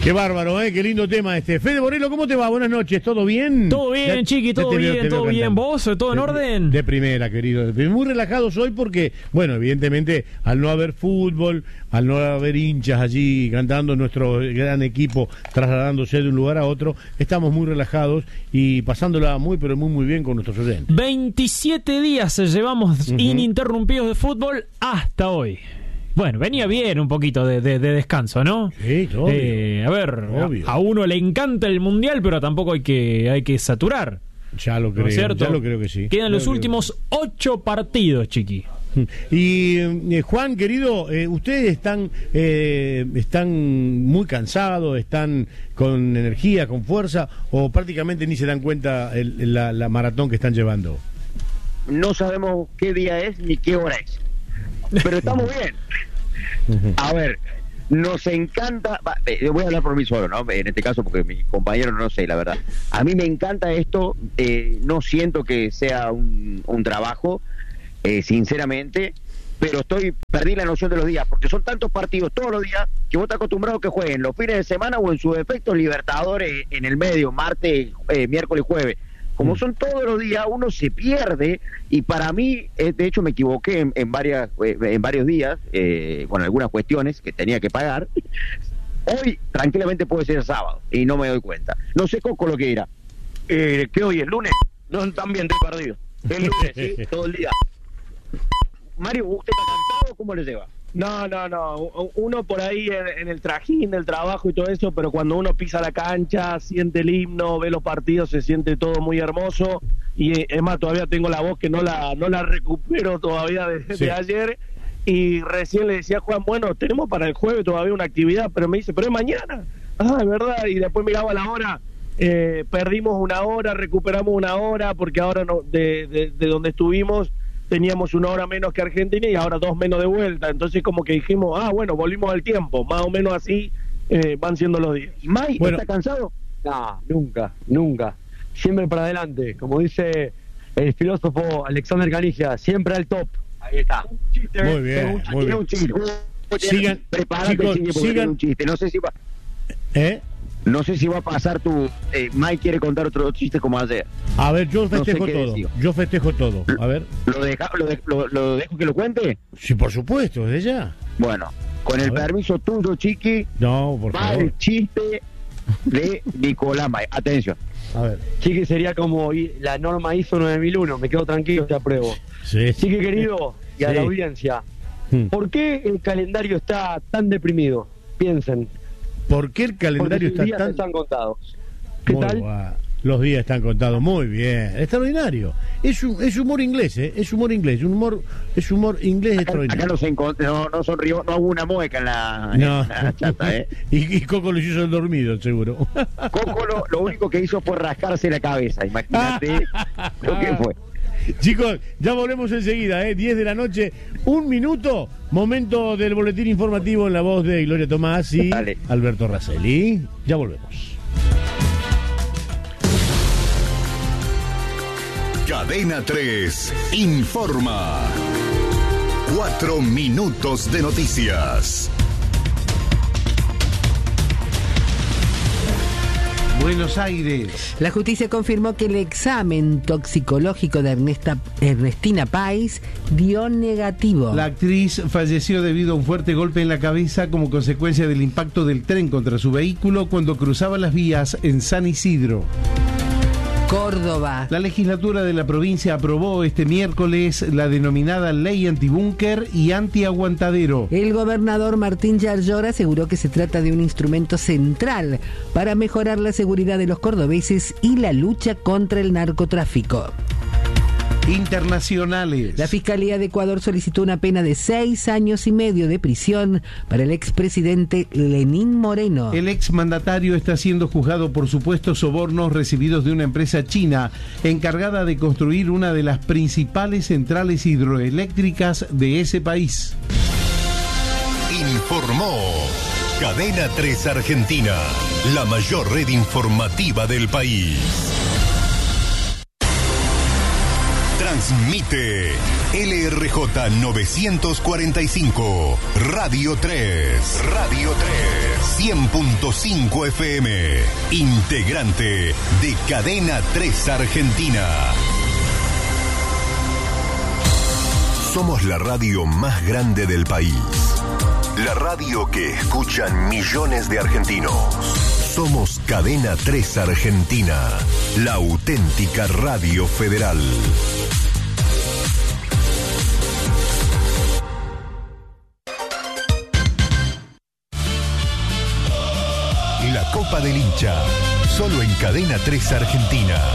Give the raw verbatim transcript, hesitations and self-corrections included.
Qué bárbaro, ¿eh? Qué lindo tema este. Fede Borelo, ¿cómo te va? Buenas noches, ¿todo bien? Todo bien, ya, Chiqui, todo bien, veo, todo bien. ¿Vos? ¿Todo en de, orden? De primera, querido. Muy relajados hoy porque, bueno, evidentemente, al no haber fútbol, al no haber hinchas allí cantando, nuestro gran equipo trasladándose de un lugar a otro, estamos muy relajados y pasándola muy, pero muy, muy bien con nuestros oyentes. veintisiete días llevamos uh-huh. ininterrumpidos de fútbol hasta hoy. Bueno, venía bien un poquito de, de, de descanso, ¿no? Sí, obvio. Eh, a ver, a, a uno le encanta el Mundial, pero tampoco hay que hay que saturar. Ya lo creo, ¿no es cierto? Ya lo creo que sí. Quedan ya los últimos que... ocho partidos, Chiqui. Y eh, Juan, querido, eh, ustedes están eh, están muy cansados, están con energía, con fuerza, o prácticamente ni se dan cuenta el, la, la maratón que están llevando. No sabemos qué día es ni qué hora es, pero estamos bien. A ver, nos encanta, voy a hablar por mí solo, ¿no? En este caso, porque mi compañero no sé, la verdad. A mí me encanta esto, eh, no siento que sea un, un trabajo, eh, sinceramente, pero estoy perdí la noción de los días, porque son tantos partidos todos los días que vos estás acostumbrado a que jueguen los fines de semana o en su defecto Libertadores en el medio, martes, eh, miércoles, jueves. Como son todos los días, uno se pierde, y para mí, eh, de hecho me equivoqué en, en varias eh, en varios días, eh, con algunas cuestiones que tenía que pagar. Hoy, tranquilamente puede ser sábado, y no me doy cuenta. No sé, Coco, lo que era. Eh, ¿Qué hoy es? ¿Lunes? No, también estoy perdido. El lunes, ¿sí? Todo el día. Mario, ¿usted está cansado o cómo le lleva? No, no, no. Uno por ahí en, en el trajín del trabajo y todo eso, pero cuando uno pisa la cancha, siente el himno, ve los partidos, se siente todo muy hermoso. Y es más, todavía tengo la voz que no la no la recupero todavía de, sí. de ayer. Y recién le decía a Juan, bueno, tenemos para el jueves todavía una actividad, pero me dice, pero es mañana. Ah, es verdad. Y después miraba la hora, eh, perdimos una hora, recuperamos una hora, porque ahora no, de, de, de donde estuvimos teníamos una hora menos que Argentina y ahora dos menos de vuelta, entonces como que dijimos, ah, bueno, volvimos al tiempo, más o menos así eh, van siendo los días. Mike, bueno, ¿está cansado? No, nunca, nunca, siempre para adelante, como dice el filósofo Alexander Canigia, siempre al top. Ahí está. Un chiste, muy bien, un, muy bien. Un chiste. Sigan, prepárate, chicos, porque sigan. Un chiste, no sé si va... ¿Eh? No sé si va a pasar tu... Eh, Mike quiere contar otro chiste como ayer. A ver, yo festejo no sé todo. decir. Yo festejo todo. A ver. ¿Lo, deja, lo, de, lo, ¿Lo dejo que lo cuente? Sí, por supuesto, desde ya. Bueno, con a el ver. permiso tuyo, Chiqui. No, por va favor. El chiste de Nicolás Mike. Atención. A ver. Chiqui sería como la norma I S O nueve mil uno. Me quedo tranquilo, te apruebo. Sí. Chiqui querido y a sí. la audiencia. ¿Por qué el calendario está tan deprimido? Piensen. ¿Por qué el calendario Porque está tan... están contados. ¿Qué Muy tal? Guay. Los días están contados, muy bien, extraordinario. Es un, es humor inglés, ¿eh? Es humor inglés, un humor, es humor inglés acá, extraordinario. Acá no se encont- no, no sonrió, no hubo una mueca en la, no. en la chata, ¿eh? y, y Coco lo hizo el dormido, seguro. Coco lo, lo único que hizo fue rascarse la cabeza, imagínate lo que fue. Chicos, ya volvemos enseguida, ¿eh? diez de la noche, un minuto, momento del boletín informativo en la voz de Gloria Tomás y Dale. Alberto Raselli. Ya volvemos. Cadena tres informa. Cuatro minutos de noticias. Buenos Aires. La justicia confirmó que el examen toxicológico de Ernesta, Ernestina Pais dio negativo. La actriz falleció debido a un fuerte golpe en la cabeza como consecuencia del impacto del tren contra su vehículo cuando cruzaba las vías en San Isidro. Córdoba. La legislatura de la provincia aprobó este miércoles la denominada Ley Antibúnker y Antiaguantadero. El gobernador Martín Yarlor aseguró que se trata de un instrumento central para mejorar la seguridad de los cordobeses y la lucha contra el narcotráfico. Internacionales. La Fiscalía de Ecuador solicitó una pena de seis años y medio de prisión para el expresidente Lenín Moreno. El exmandatario está siendo juzgado por supuestos sobornos recibidos de una empresa china encargada de construir una de las principales centrales hidroeléctricas de ese país. Informó Cadena tres Argentina, la mayor red informativa del país. Transmite L R J novecientos cuarenta y cinco, Radio tres, Radio tres, cien punto cinco F M, integrante de Cadena tres Argentina. Somos la radio más grande del país. La radio que escuchan millones de argentinos. Somos Cadena tres Argentina, la auténtica radio federal. La Copa del Hincha, solo en Cadena tres Argentina.